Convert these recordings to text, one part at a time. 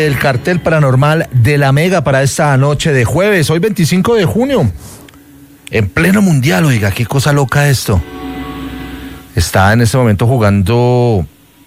del Cartel Paranormal de la Mega para esta noche de jueves, hoy 25 de junio, en pleno mundial. Oiga, qué cosa loca esto. Está en este momento jugando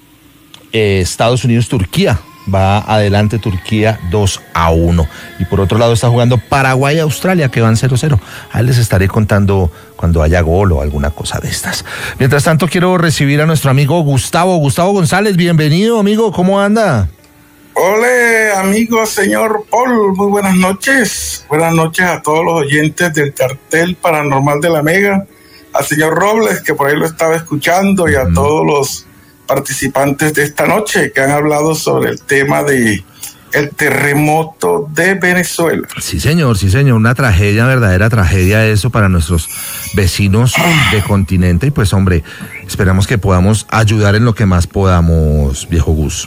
Estados Unidos-Turquía. Va adelante Turquía 2-1. Y por otro lado está jugando Paraguay-Australia, que van 0-0. Ahí les estaré contando cuando haya gol o alguna cosa de estas. Mientras tanto, quiero recibir a nuestro amigo Gustavo González. Bienvenido, amigo. ¿Cómo anda? Hola, amigo, señor Paul. Muy buenas noches. Buenas noches a todos los oyentes del Cartel Paranormal de la Mega. Al señor Robles, que por ahí lo estaba escuchando, y a todos los participantes de esta noche que han hablado sobre el tema de el terremoto de Venezuela. Sí, señor, una tragedia, verdadera tragedia eso para nuestros vecinos de continente, y pues hombre, esperamos que podamos ayudar en lo que más podamos, viejo Gus.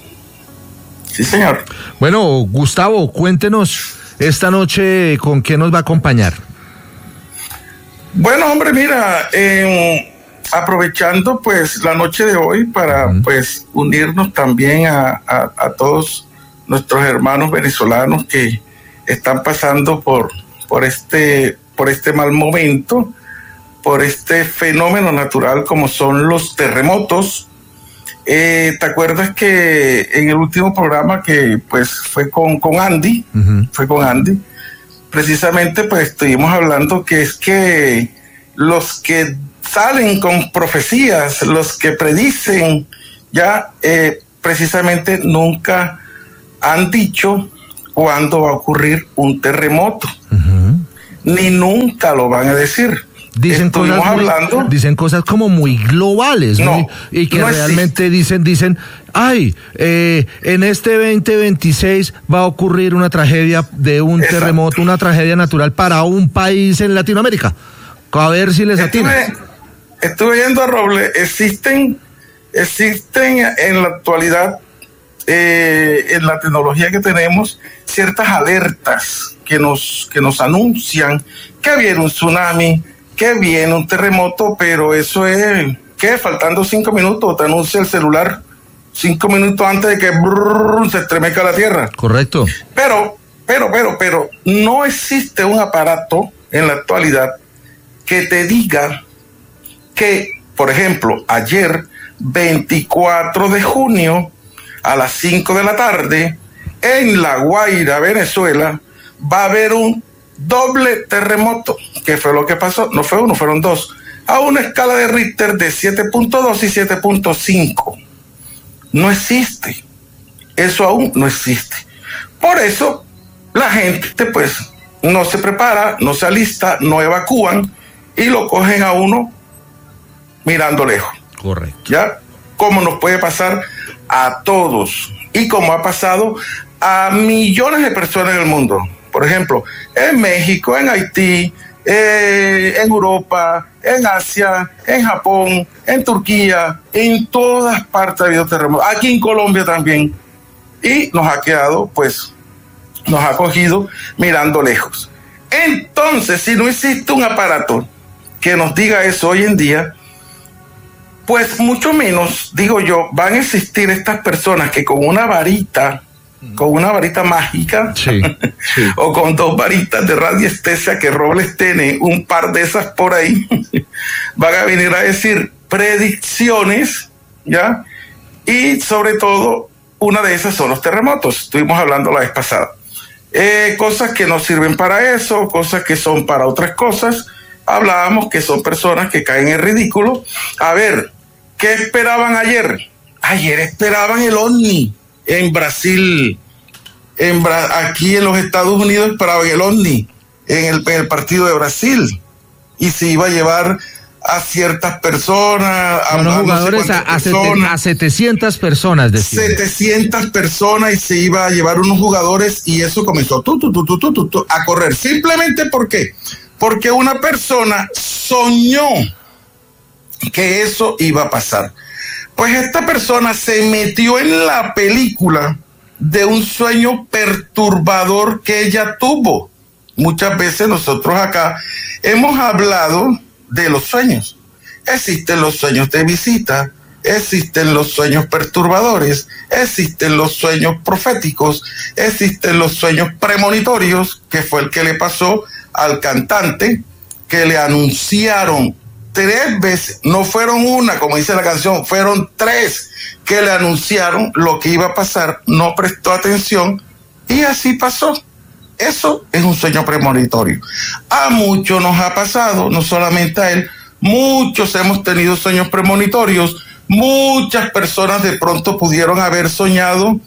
Sí, señor. Bueno, Gustavo, cuéntenos esta noche con qué nos va a acompañar. Bueno, hombre, mira, aprovechando pues la noche de hoy para pues unirnos también a todos nuestros hermanos venezolanos que están pasando por este mal momento, por este fenómeno natural como son los terremotos. ¿Te acuerdas que en el último programa que pues fue con Andy, precisamente pues estuvimos hablando que es que los que salen con profecías, los que predicen ya precisamente nunca han dicho cuándo va a ocurrir un terremoto, ni nunca lo van a decir. Dicen cosas como muy globales, no, y que no realmente dicen, en este 2026 va a ocurrir una tragedia de un terremoto, una tragedia natural para un país en Latinoamérica. A ver si les atina. Estuve yendo a Robles, existen en la actualidad, en la tecnología que tenemos, ciertas alertas que nos anuncian que viene un tsunami, que viene un terremoto, pero eso es que faltando 5 minutos te anuncia el celular 5 minutos antes de que se estremezca la tierra. Correcto. Pero no existe un aparato en la actualidad que te diga que, por ejemplo, ayer, 24 de junio, a las 5 de la tarde, en La Guaira, Venezuela, va a haber un doble terremoto. ¿Qué fue lo que pasó? No fue uno, fueron dos, a una escala de Richter de 7.2 y 7.5. No existe. Eso aún no existe. Por eso, la gente, pues, no se prepara, no se alista, no evacúan, y lo cogen a uno mirando lejos. Correcto. ¿Ya? Como nos puede pasar a todos y como ha pasado a millones de personas en el mundo. Por ejemplo, en México, en Haití, en Europa, en Asia, en Japón, en Turquía, en todas partes ha habido terremotos. Aquí en Colombia también. Y nos ha quedado, pues, nos ha cogido mirando lejos. Entonces, si no existe un aparato que nos diga eso hoy en día, pues mucho menos, digo yo, van a existir estas personas que con una varita mágica, sí. O con 2 varitas de radiestesia, que Robles tiene un par de esas por ahí, van a venir a decir predicciones, ¿ya? Y sobre todo, una de esas son los terremotos. Estuvimos hablando la vez pasada. Cosas que no sirven para eso, cosas que son para otras cosas. Hablábamos que son personas que caen en ridículo. A ver, ¿qué esperaban ayer? Ayer esperaban el OVNI en Brasil. Aquí en los Estados Unidos esperaban el OVNI en el partido de Brasil. Y se iba a llevar a ciertas personas, a unos jugadores, a 700 personas. Decían. 700 personas, y se iba a llevar unos jugadores, y eso comenzó a correr. Simplemente porque una persona soñó que eso iba a pasar. Pues esta persona se metió en la película de un sueño perturbador que ella tuvo. Muchas veces nosotros acá hemos hablado de los sueños. Existen los sueños de visita, existen los sueños perturbadores, existen los sueños proféticos, existen los sueños premonitorios, que fue el que le pasó al cantante, que le anunciaron 3 veces, no fueron una, como dice la canción, fueron 3 que le anunciaron lo que iba a pasar, no prestó atención y así pasó. Eso es un sueño premonitorio. A muchos nos ha pasado, no solamente a él, muchos hemos tenido sueños premonitorios, muchas personas de pronto pudieron haber soñado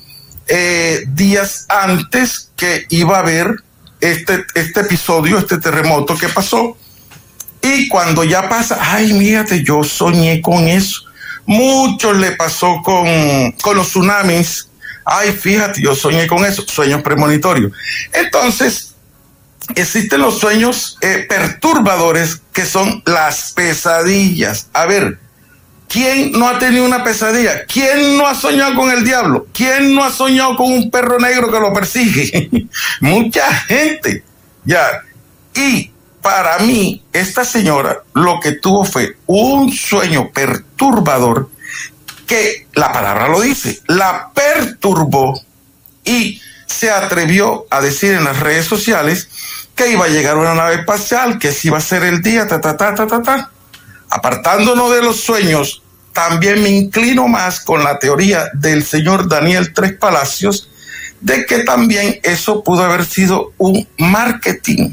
días antes que iba a haber este episodio, este terremoto que pasó. Y cuando ya pasa, ay, mírate, yo soñé con eso. Muchos le pasó con los tsunamis. Ay, fíjate, yo soñé con eso. Sueños premonitorios. Entonces, existen los sueños perturbadores, que son las pesadillas. A ver, ¿quién no ha tenido una pesadilla? ¿Quién no ha soñado con el diablo? ¿Quién no ha soñado con un perro negro que lo persigue? Mucha gente. Ya. Y para mí, esta señora lo que tuvo fue un sueño perturbador, que la palabra lo dice, la perturbó y se atrevió a decir en las redes sociales que iba a llegar una nave espacial, que ese iba a ser el día, Apartándonos de los sueños, también me inclino más con la teoría del señor Daniel Tres Palacios, de que también eso pudo haber sido un marketing.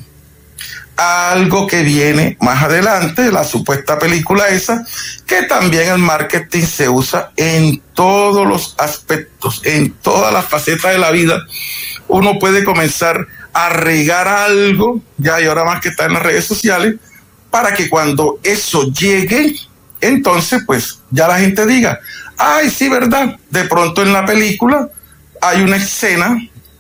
Algo que viene más adelante, la supuesta película esa, que también el marketing se usa en todos los aspectos, en todas las facetas de la vida. Uno puede comenzar a regar algo, ya y ahora más que está en las redes sociales, para que cuando eso llegue, entonces pues ya la gente diga, ay, sí, verdad. De pronto en la película hay una escena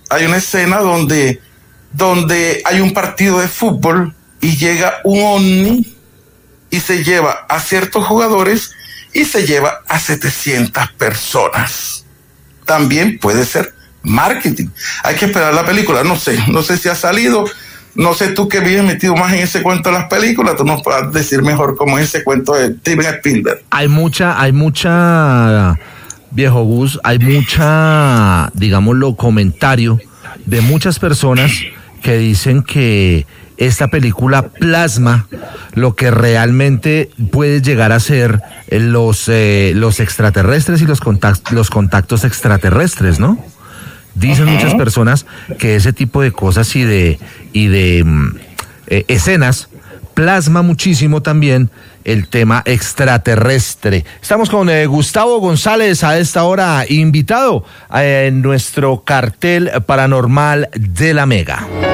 donde hay un partido de fútbol y llega un ovni y se lleva a ciertos jugadores y se lleva a 700 personas. También puede ser marketing. Hay que esperar la película. No sé si ha salido. No sé, tú que vives metido más en ese cuento de las películas, tú nos puedes decir mejor cómo es ese cuento de Steven Spielberg. Hay mucha, viejo Gus, hay mucha, digámoslo, comentario de muchas personas que dicen que esta película plasma lo que realmente puede llegar a ser los extraterrestres y los contactos extraterrestres, ¿no? Dicen muchas personas que ese tipo de cosas y de escenas plasma muchísimo también el tema extraterrestre. Estamos con Gustavo González a esta hora, invitado en nuestro cartel paranormal de la Mega.